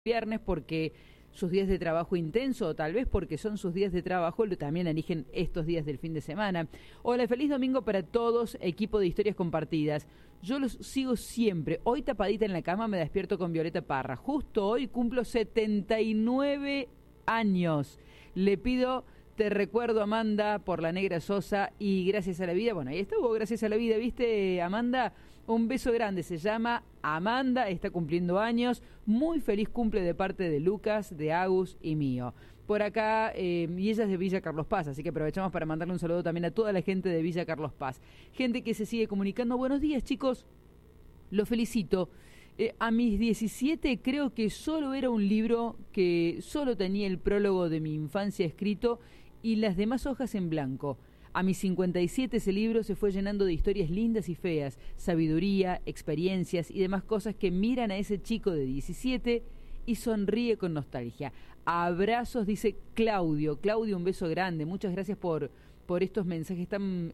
viernes porque sus días de trabajo intenso, o tal vez porque son sus días de trabajo, también eligen estos días del fin de semana. Hola, feliz domingo para todos, equipo de Historias Compartidas. Yo los sigo siempre. Hoy tapadita en la cama me despierto con Violeta Parra. Justo hoy cumplo 79 años. Le pido, te recuerdo, Amanda, por la Negra Sosa y Gracias a la Vida. Bueno, ahí estuvo, Gracias a la Vida, ¿viste, Amanda? Un beso grande, se llama Amanda, está cumpliendo años. Muy feliz cumple de parte de Lucas, de Agus y mío. Por acá, y ella es de Villa Carlos Paz, así que aprovechamos para mandarle un saludo también a toda la gente de Villa Carlos Paz. Gente que se sigue comunicando. Buenos días, chicos. Los felicito. A mis 17 creo que solo era un libro que solo tenía el prólogo de mi infancia escrito y las demás hojas en blanco. A mis 57 ese libro se fue llenando de historias lindas y feas, sabiduría, experiencias y demás cosas que miran a ese chico de 17 y sonríe con nostalgia. Abrazos, dice Claudio. Claudio, un beso grande. Muchas gracias por estos mensajes tan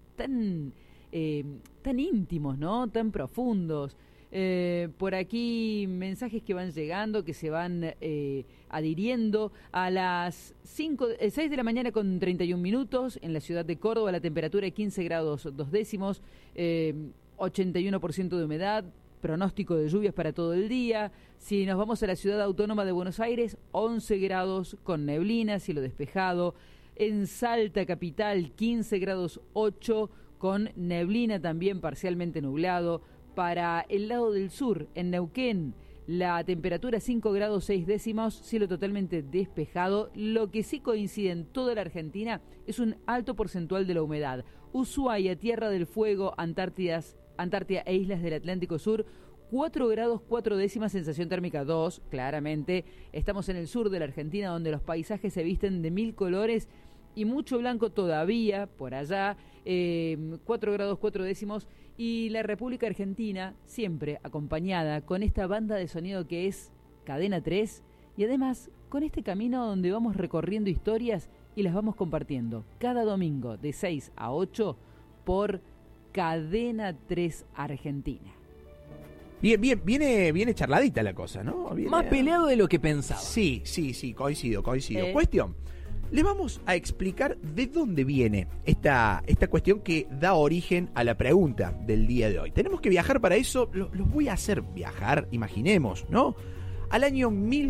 íntimos, ¿no? Tan profundos. Por aquí mensajes que van llegando, que se van adhiriendo. A las 6 de la mañana con 31 minutos en la ciudad de Córdoba, la temperatura de 15 grados 2 décimos, 81% de humedad, pronóstico de lluvias para todo el día. Si nos vamos a la ciudad autónoma de Buenos Aires, 11 grados con neblina, cielo despejado. En Salta capital, 15 grados 8 con neblina también parcialmente nublado. Para el lado del sur, en Neuquén, la temperatura 5 grados 6 décimos, cielo totalmente despejado. Lo que sí coincide en toda la Argentina es un alto porcentual de la humedad. Ushuaia, Tierra del Fuego, Antártida e islas del Atlántico Sur, 4 grados 4 décimas, sensación térmica 2, claramente. Estamos en el sur de la Argentina, donde los paisajes se visten de 1000 colores y mucho blanco todavía, por allá, 4 grados 4 décimos. Y la República Argentina, siempre acompañada con esta banda de sonido que es Cadena 3, y además con este camino donde vamos recorriendo historias y las vamos compartiendo cada domingo de 6 a 8 por Cadena 3 Argentina. Bien, viene charladita la cosa, ¿no? Más peleado de lo que pensaba. Sí, coincido. Cuestión. Le vamos a explicar de dónde viene esta cuestión que da origen a la pregunta del día de hoy. Tenemos que viajar para eso, los voy a hacer viajar, imaginemos, ¿no? Al año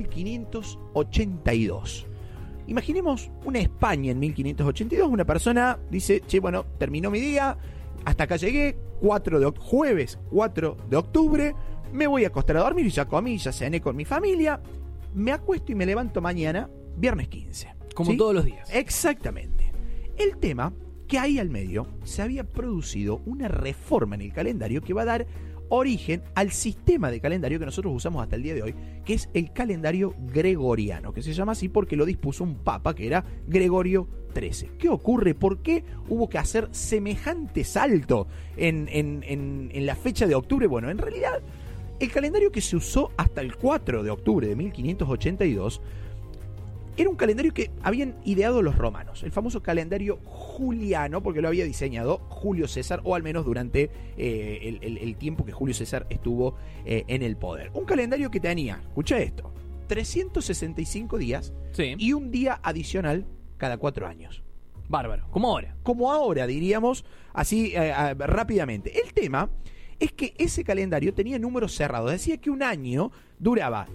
1582. Imaginemos una España en 1582, una persona dice, bueno, terminó mi día, hasta acá llegué, jueves 4 de octubre, me voy a acostar a dormir, ya comí, ya cené con mi familia, me acuesto y me levanto mañana, viernes 15. Como ¿sí? Todos los días. Exactamente. El tema que ahí al medio se había producido una reforma en el calendario que va a dar origen al sistema de calendario que nosotros usamos hasta el día de hoy, que es el calendario gregoriano, que se llama así porque lo dispuso un papa que era Gregorio XIII. ¿Qué ocurre? ¿Por qué hubo que hacer semejante salto en la fecha de octubre? Bueno, en realidad el calendario que se usó hasta el 4 de octubre de 1582 era un calendario que habían ideado los romanos, el famoso calendario juliano, porque lo había diseñado Julio César, o al menos durante el tiempo que Julio César estuvo en el poder. Un calendario que tenía, escucha esto, 365 días, sí, y un día adicional cada 4 años. Bárbaro, como ahora. Como ahora, diríamos, así rápidamente. El tema es que ese calendario tenía números cerrados, decía que un año duraba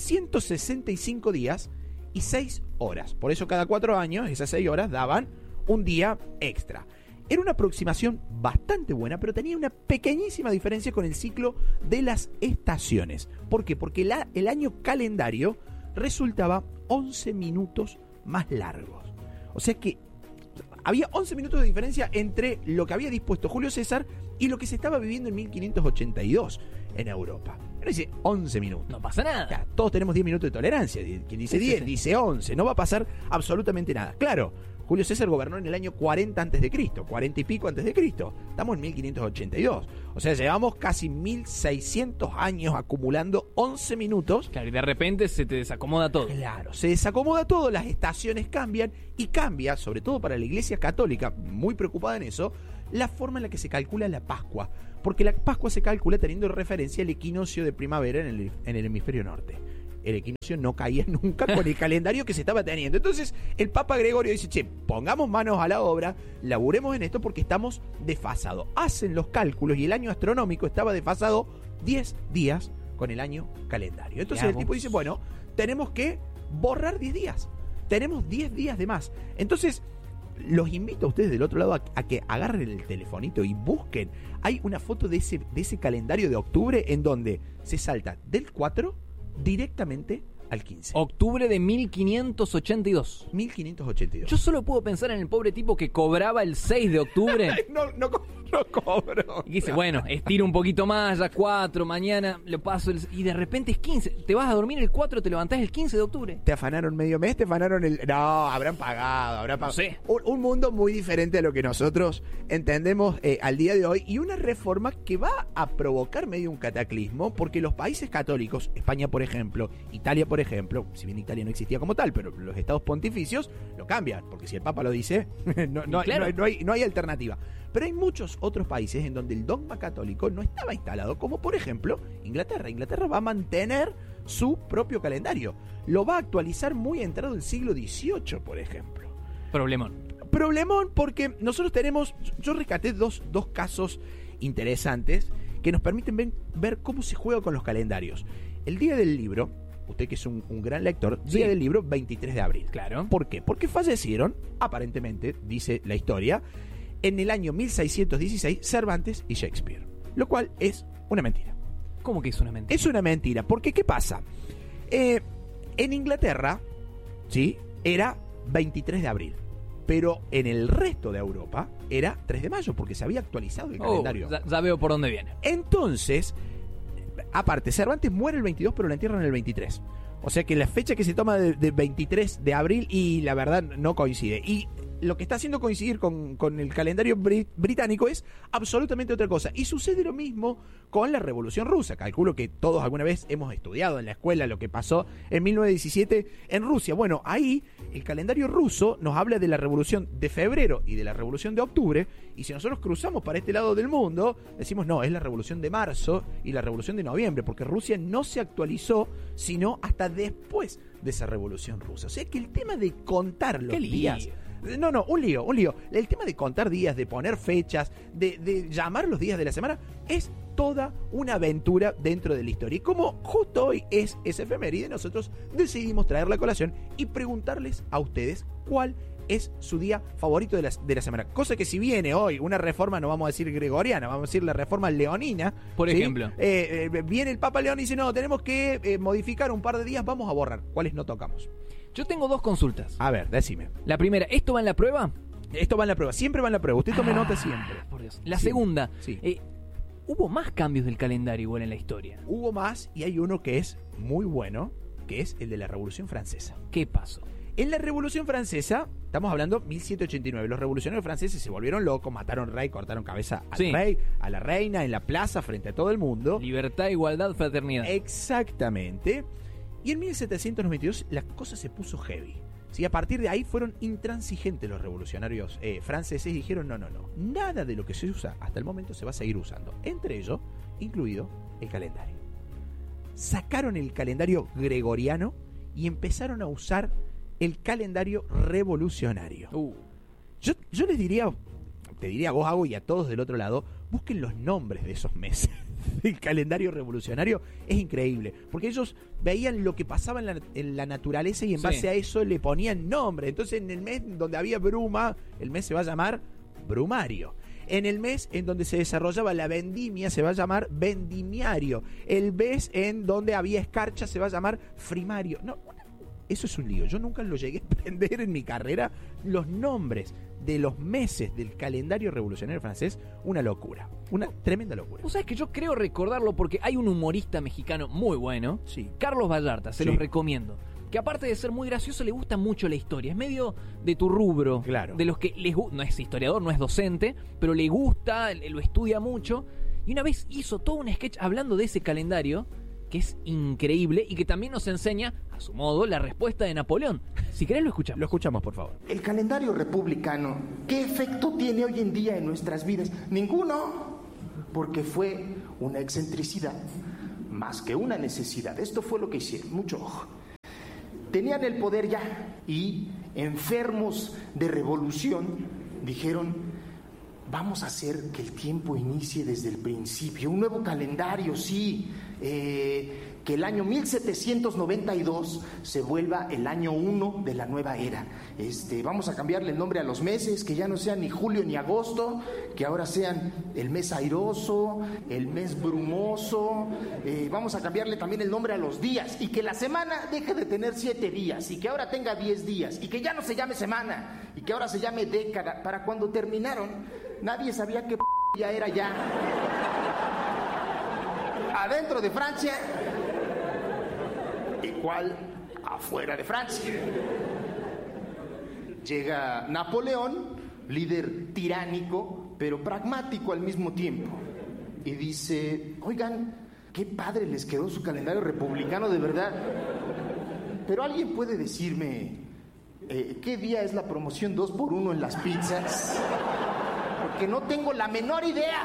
365 días y 6 horas. Por eso cada 4 años, esas 6 horas daban un día extra. Era una aproximación bastante buena, pero tenía una pequeñísima diferencia con el ciclo de las estaciones. ¿Por qué? Porque el año calendario resultaba 11 minutos más largos. O sea que había 11 minutos de diferencia entre lo que había dispuesto Julio César y lo que se estaba viviendo en 1582 en Europa. Uno dice 11 minutos. No pasa nada. Ya, todos tenemos 10 minutos de tolerancia. Quien dice 10, dice 11. No va a pasar absolutamente nada. Claro, Julio César gobernó en el año 40 a.C., 40 y pico a.C. Estamos en 1582. O sea, llevamos casi 1600 años acumulando 11 minutos. Claro, y de repente se te desacomoda todo. Claro, se desacomoda todo, las estaciones cambian y cambia, sobre todo para la Iglesia Católica, muy preocupada en eso, la forma en la que se calcula la Pascua. Porque la Pascua se calcula teniendo referencia al equinoccio de primavera en el hemisferio norte. el equinoccio no caía nunca con el calendario que se estaba teniendo. Entonces el Papa Gregorio dice, che, pongamos manos a la obra, laburemos en esto porque estamos desfasados. Hacen los cálculos y el año astronómico estaba desfasado 10 días con el año calendario. Entonces el tipo dice, bueno, tenemos que borrar 10 días. Tenemos 10 días de más. Entonces los invito a ustedes del otro lado a que agarren el telefonito y busquen. Hay una foto de ese calendario de octubre en donde se salta del 4 directamente al 15. Octubre de 1582. 1582. Yo solo puedo pensar en el pobre tipo que cobraba el 6 de octubre. no cobro. Y dice, bueno, estiro un poquito más, ya 4, mañana lo paso, y de repente es 15. Te vas a dormir el 4, te levantás el 15 de octubre. ¿Te afanaron medio mes? ¿Te afanaron el...? No, habrán pagado. No sé. Un mundo muy diferente a lo que nosotros entendemos al día de hoy, y una reforma que va a provocar medio un cataclismo, porque los países católicos, España por ejemplo, Italia por ejemplo, si bien Italia no existía como tal, pero los estados pontificios lo cambian, porque si el Papa lo dice, no hay alternativa. Pero hay muchos otros países en donde el dogma católico no estaba instalado, como por ejemplo Inglaterra. Inglaterra va a mantener su propio calendario. Lo va a actualizar muy entrado el siglo XVIII, por ejemplo. Problemón porque nosotros tenemos... Yo rescaté dos casos interesantes que nos permiten ver cómo se juega con los calendarios. El Día del Libro, usted que es un gran lector, sí. Día del Libro, 23 de abril. Claro. ¿Por qué? Porque fallecieron, aparentemente, dice la historia, en el año 1616, Cervantes y Shakespeare. Lo cual es una mentira. ¿Cómo que es una mentira? Es una mentira, porque ¿qué pasa? En Inglaterra, ¿sí? Era 23 de abril. Pero en el resto de Europa era 3 de mayo, porque se había actualizado el calendario. Ya veo por dónde viene. Entonces, aparte, Cervantes muere el 22, pero lo entierran el 23. O sea que la fecha que se toma de 23 de abril, y la verdad no coincide. Y lo que está haciendo coincidir con el calendario británico es absolutamente otra cosa. Y sucede lo mismo con la Revolución Rusa. Calculo que todos alguna vez hemos estudiado en la escuela lo que pasó en 1917 en Rusia. Bueno, ahí el calendario ruso nos habla de la Revolución de febrero y de la Revolución de octubre. Y si nosotros cruzamos para este lado del mundo, decimos no, es la Revolución de marzo y la Revolución de noviembre, porque Rusia no se actualizó sino hasta después de esa Revolución Rusa. O sea que el tema de contar los días... No, un lío. El tema de contar días, de poner fechas, de llamar los días de la semana, es toda una aventura dentro de la historia. Y como justo hoy es esa efeméride, nosotros decidimos traer la colación y preguntarles a ustedes cuál es su día favorito de la semana. Cosa que si viene hoy una reforma, no vamos a decir gregoriana, vamos a decir la reforma leonina. Por ¿sí? ejemplo. Viene el Papa León y dice, no, tenemos que modificar un par de días, vamos a borrar. ¿Cuáles no tocamos? Yo tengo 2 consultas. A ver, decime. La primera, ¿esto va en la prueba? Esto va en la prueba, siempre va en la prueba. Usted tome nota siempre. Por Dios. La Sí. segunda, Sí. ¿hubo más cambios del calendario igual en la historia? Hubo más, y hay uno que es muy bueno, que es el de la Revolución Francesa. ¿Qué pasó? En la Revolución Francesa, estamos hablando 1789, los revolucionarios franceses se volvieron locos, mataron rey, cortaron cabeza al Sí. rey, a la reina, en la plaza, frente a todo el mundo. Libertad, igualdad, fraternidad. Exactamente. Y en 1792 la cosa se puso heavy. ¿Sí? A partir de ahí fueron intransigentes los revolucionarios franceses y dijeron no. Nada de lo que se usa hasta el momento se va a seguir usando. Entre ellos, incluido el calendario. Sacaron el calendario gregoriano y empezaron a usar el calendario revolucionario. Yo les diría, te diría a vos, Ago, y a todos del otro lado, busquen los nombres de esos meses. El calendario revolucionario es increíble, porque ellos veían lo que pasaba en la naturaleza y en base a eso le ponían nombre. Entonces en el mes donde había bruma, el mes se va a llamar brumario. En el mes en donde se desarrollaba la vendimia se va a llamar vendimiario. El mes en donde había escarcha se va a llamar frimario. No, eso es un lío. Yo nunca lo llegué a aprender en mi carrera. Los nombres de los meses del calendario revolucionario francés, una locura. Una tremenda locura. Vos sabés que yo creo recordarlo porque hay un humorista mexicano muy bueno, Sí. Carlos Vallarta, se Sí. los recomiendo. Que aparte de ser muy gracioso, le gusta mucho la historia. Es medio de tu rubro. Claro. De los que les gusta. No es historiador, no es docente, pero le gusta, lo estudia mucho. Y una vez hizo todo un sketch hablando de ese calendario, que es increíble y que también nos enseña, a su modo, la respuesta de Napoleón. Si querés lo escuchamos. Lo escuchamos, por favor. El calendario republicano, ¿qué efecto tiene hoy en día en nuestras vidas? Ninguno, porque fue una excentricidad más que una necesidad. Esto fue lo que hicieron, mucho ojo. Tenían el poder ya y, enfermos de revolución, dijeron: vamos a hacer que el tiempo inicie desde el principio, un nuevo calendario, sí, que el año 1792 se vuelva el año 1 de la nueva era. Vamos a cambiarle el nombre a los meses, que ya no sean ni julio ni agosto, que ahora sean el mes airoso, el mes brumoso. Vamos a cambiarle también el nombre a los días, y que la semana deje de tener 7 días, y que ahora tenga 10 días, y que ya no se llame semana, y que ahora se llame década. Para cuando terminaron, nadie sabía qué ya era ya. Adentro de Francia, igual afuera de Francia. Llega Napoleón, líder tiránico, pero pragmático al mismo tiempo, y dice: oigan, qué padre les quedó su calendario republicano, de verdad. Pero alguien puede decirme qué día es la promoción 2x1 en las pizzas, porque no tengo la menor idea.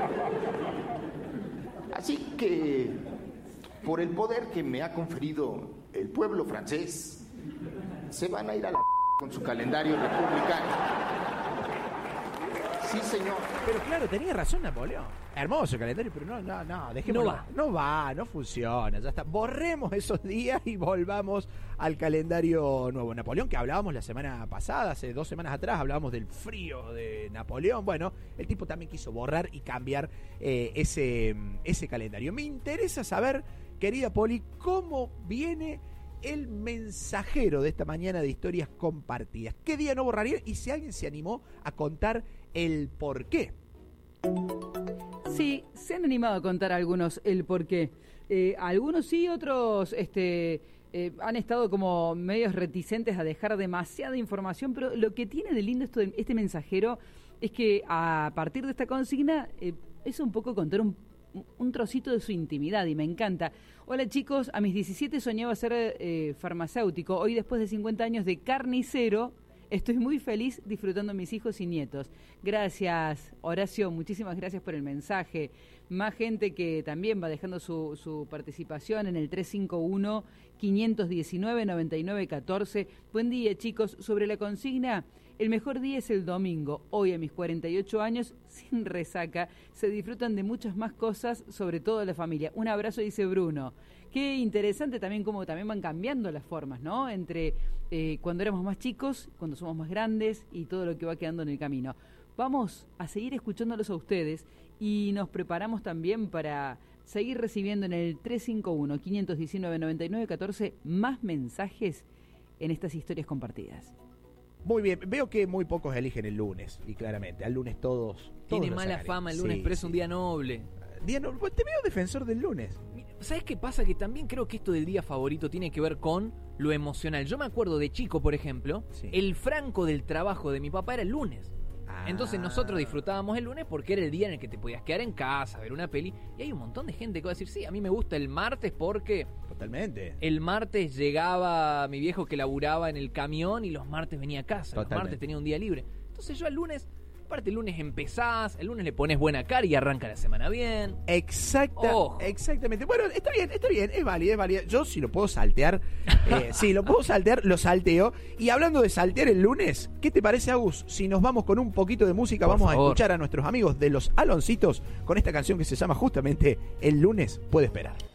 Así que, por el poder que me ha conferido el pueblo francés, se van a ir a la con su calendario republicano. Sí, señor. Pero claro, tenía razón Napoleón. Hermoso calendario, pero no, dejémoslo. No funciona, ya está. Borremos esos días y volvamos al calendario nuevo. Napoleón, que hablábamos la semana pasada, hace 2 semanas atrás, hablábamos del frío de Napoleón. Bueno, el tipo también quiso borrar y cambiar ese calendario. Me interesa saber, querida Poli, cómo viene el mensajero de esta mañana de historias compartidas. ¿Qué día no borraría? Y si alguien se animó a contar el por qué. Sí, se han animado a contar algunos el por qué. Algunos sí, otros han estado como medios reticentes a dejar demasiada información, pero lo que tiene de lindo este mensajero es que a partir de esta consigna es un poco contar un trocito de su intimidad, y me encanta. Hola chicos, a mis 17 soñaba ser farmacéutico. Hoy, después de 50 años de carnicero, estoy muy feliz disfrutando a mis hijos y nietos. Gracias, Horacio, muchísimas gracias por el mensaje. Más gente que también va dejando su participación en el 351-519-9914. Buen día, chicos. Sobre la consigna, el mejor día es el domingo. Hoy, a mis 48 años, sin resaca, se disfrutan de muchas más cosas, sobre todo la familia. Un abrazo, dice Bruno. Qué interesante también cómo también van cambiando las formas, ¿no? Entre cuando éramos más chicos, cuando somos más grandes y todo lo que va quedando en el camino. Vamos a seguir escuchándolos a ustedes y nos preparamos también para seguir recibiendo en el 351-519-9914 más mensajes en estas historias compartidas. Muy bien, veo que muy pocos eligen el lunes, y claramente, al lunes todos tiene mala fama el lunes, pero es un día noble. Te veo defensor del lunes. ¿Sabes qué pasa? Que también creo que esto del día favorito tiene que ver con lo emocional. Yo me acuerdo de chico, por ejemplo, el franco del trabajo de mi papá era el lunes. Entonces nosotros disfrutábamos el lunes porque era el día en el que te podías quedar en casa, ver una peli. Y hay un montón de gente que va a decir, sí, a mí me gusta el martes porque... Totalmente. El martes llegaba mi viejo que laburaba en el camión y los martes venía a casa. Totalmente. Los martes tenía un día libre. Entonces yo el lunes... Aparte, el lunes empezás, el lunes le pones buena cara y arranca la semana bien. Exactamente. Bueno, está bien, es válida. Yo si lo puedo saltear, lo salteo. Y hablando de saltear el lunes, ¿qué te parece, Agus? Si nos vamos con un poquito de música, vamos a escuchar a nuestros amigos de Los Aloncitos con esta canción que se llama justamente El lunes puede esperar.